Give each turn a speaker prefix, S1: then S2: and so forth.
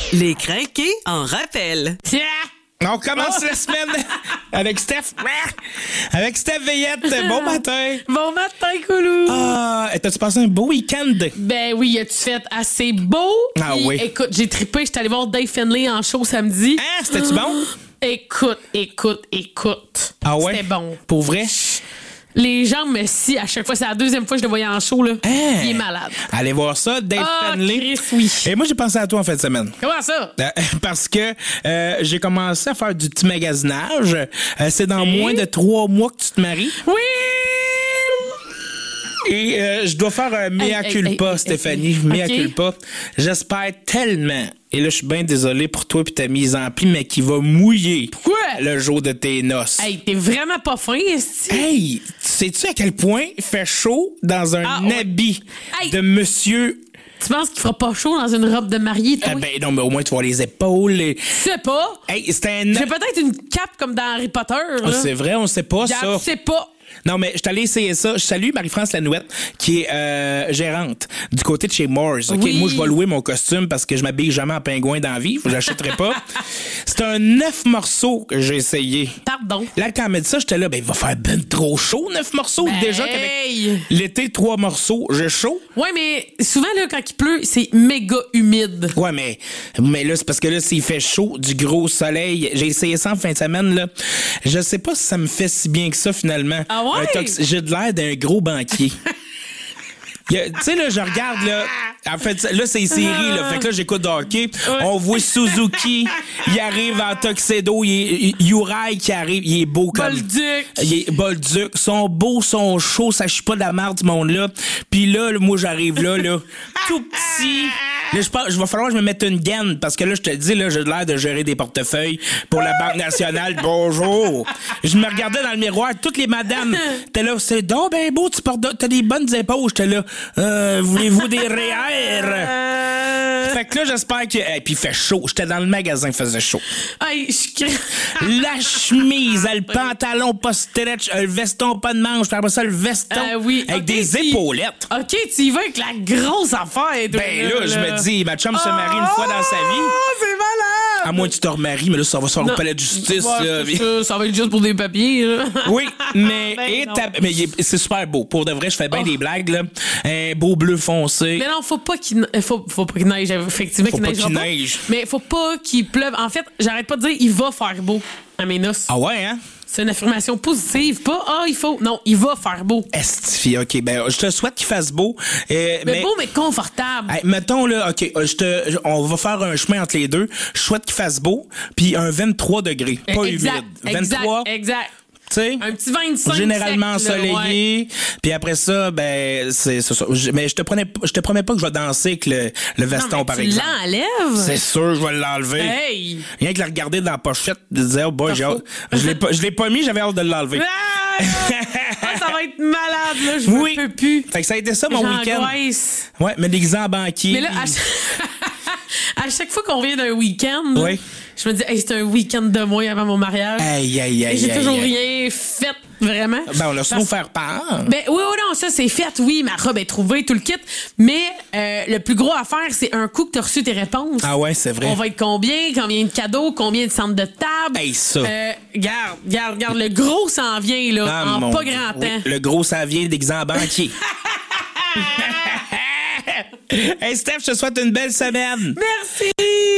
S1: Les crinqués en rappel.
S2: Tiens! On commence la semaine avec Steph. Avec Steph Veillette. Bon matin.
S3: Bon matin, Coulou.
S2: Ah, t'as-tu passé un beau week-end?
S3: Ben oui, as-tu fait assez beau?
S2: Ah
S3: Puis,
S2: oui.
S3: Écoute, j'ai trippé. J'étais allée voir Dave Finlay en show samedi.
S2: Ah, c'était-tu bon?
S3: Écoute.
S2: Ah ouais?
S3: C'était bon.
S2: Pour vrai?
S3: Les gens me scient à chaque fois. C'est la deuxième fois que je le voyais en show, là.
S2: Hein?
S3: Il est malade.
S2: Allez voir ça, Dave
S3: Ah,
S2: Finlay.
S3: Chris, oui.
S2: Et moi, j'ai pensé à toi en fin de semaine.
S3: Comment ça?
S2: Parce que j'ai commencé à faire du petit magasinage. C'est dans moins de 3 mois que tu te maries.
S3: Oui!
S2: Et je dois faire un mea culpa, Stéphanie. Mea culpa. J'espère tellement, et là, je suis bien désolé pour toi et ta mise en pli, mais qui va mouiller.
S3: Pourquoi?
S2: Le jour de tes noces.
S3: Hey, t'es vraiment pas fin, esti.
S2: Hey, sais-tu à quel point il fait chaud dans un habit de monsieur...
S3: Tu penses qu'il fera pas chaud dans une robe de mariée, toi?
S2: Ben non, mais au moins tu vois les épaules.
S3: Je sais pas.
S2: Hey, c'était
S3: J'ai peut-être une cape comme dans Harry Potter, là.
S2: C'est vrai, on sait pas ça.
S3: Je sais pas.
S2: Non, mais je suis allé essayer ça. Je salue Marie-France Lanouette, qui est gérante du côté de chez Moores. Okay?
S3: Oui.
S2: Moi, je vais louer mon costume parce que je m'habille jamais en pingouin dans la vie. Je l'achèterai pas. C'est un 9 morceaux que j'ai essayé.
S3: Pardon.
S2: Là, quand elle m'a dit ça, j'étais là, ben, il va faire ben trop chaud, 9 morceaux.
S3: Ben,
S2: Déjà qu'avec l'été, 3 morceaux, j'ai chaud.
S3: Ouais, mais souvent, là, quand il pleut, c'est méga humide.
S2: Ouais, mais là, c'est parce que là, s'il fait chaud, du gros soleil, j'ai essayé ça en fin de semaine, là. Je sais pas si ça me fait si bien que ça, finalement.
S3: Ah ouais?
S2: J'ai de l'air d'un gros banquier. Tu sais, là, je regarde, là. En fait, là, c'est série, là. Fait que là, j'écoute de hockey. Ouais. On voit Suzuki. Il arrive en tuxedo. Uri qui arrive. Il est beau comme...
S3: Bolduc.
S2: Il est Bolduc. Sont beaux, sont chauds. Ça chie pas de la merde du monde-là. Puis là, moi, j'arrive là, tout petit. Là, je vais falloir que je me mette une gaine parce que là, je te dis, là, j'ai l'air de gérer des portefeuilles pour la Banque nationale. Bonjour. Je me regardais dans le miroir, toutes les madames. T'es là, c'est donc ben beau, t'as des bonnes épaules. J'étais là, voulez-vous des REER? Fait que là, j'espère que... Et puis il fait chaud. J'étais dans le magasin, il faisait chaud.
S3: Hey,
S2: la chemise, le pantalon pas stretch, le veston pas de manche, puis après ça, le veston avec des épaulettes.
S3: OK, tu y vas avec la grosse affaire.
S2: Ben là, je me dis, ma chum se marie une fois dans sa vie.
S3: Oh, c'est malade!
S2: À moins que tu te remaries, mais là, ça va sur le palais de justice.
S3: Ouais, là, ça va être juste pour des papiers. Là.
S2: Oui, mais,
S3: mais
S2: c'est super beau. Pour de vrai, je fais bien des blagues. Là. Un beau bleu foncé.
S3: Mais non, faut pas qu'il neige. Effectivement, qu'il neige. Mais faut pas qu'il pleuve. En fait, j'arrête pas de dire il va faire beau à mes noces.
S2: Ah ouais, hein?
S3: C'est une affirmation positive. Pas, il faut. Non, il va faire beau.
S2: Estifi, OK. Ben, je te souhaite qu'il fasse beau.
S3: Mais beau, mais confortable.
S2: Hey, mettons, là, OK, on va faire un chemin entre les deux. Je souhaite qu'il fasse beau, puis un 23 degrés, pas humide. 23.
S3: Exact.
S2: T'sais,
S3: un petit 25
S2: généralement
S3: sec,
S2: ensoleillé. Puis après ça, ben, c'est ça. Mais je te promets pas que je vais danser avec le veston, par exemple.
S3: Tu l'enlèves?
S2: C'est sûr, je vais l'enlever.
S3: Hey!
S2: Rien que le regarder dans la pochette, de dire, oh boy, je l'ai pas mis, j'avais hâte de l'enlever.
S3: Ça va être malade, là. Je peux plus.
S2: Fait que ça a été ça, mon week-end. Ouais, mais déguisé en banquier.
S3: Mais là, à chaque fois qu'on vient d'un week-end, je me dis, hey, c'est un week-end de moins avant mon mariage.
S2: Aïe.
S3: J'ai toujours rien fait, vraiment.
S2: Ben, on a su nous faire part.
S3: Ben, oui, non, ça, c'est fait. Oui, ma robe est trouvée, tout le kit. Mais le plus gros à faire, c'est un coup que t'as reçu tes réponses.
S2: Ah ouais, c'est vrai.
S3: On va être combien de cadeaux, combien de centres de table.
S2: Hey, ça.
S3: Regarde, le gros s'en vient, là, en pas grand temps.
S2: Le gros, ça vient déguisé en banquier. Hey, Steph, je te souhaite une belle semaine.
S3: Merci!